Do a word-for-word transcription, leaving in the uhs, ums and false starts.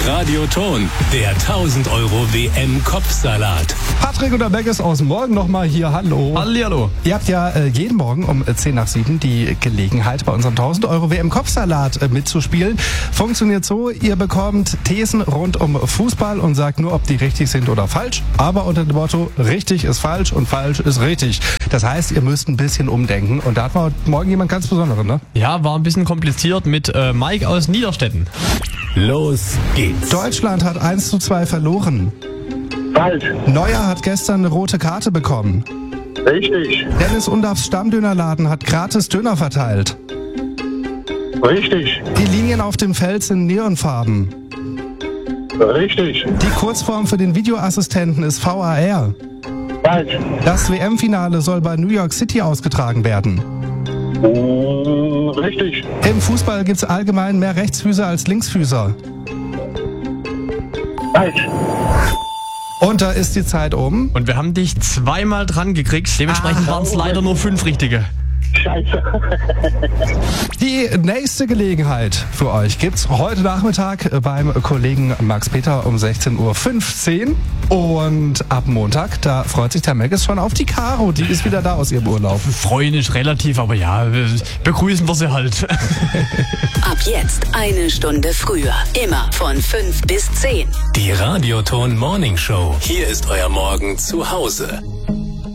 Radioton, der tausend Euro W M-Kopfsalat. Patrick und der Beckes aus dem Morgen nochmal hier. Hallo. Hallihallo. Ihr habt ja äh, jeden Morgen um zehn nach sieben die Gelegenheit, bei unserem tausend Euro W M-Kopfsalat äh, mitzuspielen. Funktioniert so, ihr bekommt Thesen rund um Fußball und sagt nur, ob die richtig sind oder falsch. Aber unter dem Motto, richtig ist falsch und falsch ist richtig. Das heißt, ihr müsst ein bisschen umdenken. Und da hat man heute Morgen jemand ganz Besonderen, ne? Ja, war ein bisschen kompliziert mit äh, Mike aus Niederstetten. Los geht's. Deutschland hat eins zu zwei verloren. Falsch. Neuer hat gestern eine rote Karte bekommen. Richtig. Dennis Undorfs Stammdönerladen hat gratis Döner verteilt. Richtig. Die Linien auf dem Feld sind neonfarben. Richtig. Die Kurzform für den Videoassistenten ist V A R. Falsch. Das W M-Finale soll bei New York City ausgetragen werden. Mm, richtig. Im Fußball gibt es allgemein mehr Rechtsfüßer als Linksfüßer. Falsch. Und da ist die Zeit um. Und wir haben dich zweimal dran gekriegt. Dementsprechend waren es leider nur fünf richtige. Scheiße. Die nächste Gelegenheit für euch gibt's heute Nachmittag beim Kollegen Max Peter um sechzehn Uhr fünfzehn. Und ab Montag, da freut sich der Meckes schon auf die Caro. Die ist wieder da aus ihrem Urlaub. Freuen ist relativ, aber ja, begrüßen wir sie halt. Ab jetzt eine Stunde früher. Immer von fünf bis zehn. Die Radioton Morning Show. Hier ist euer Morgen zu Hause.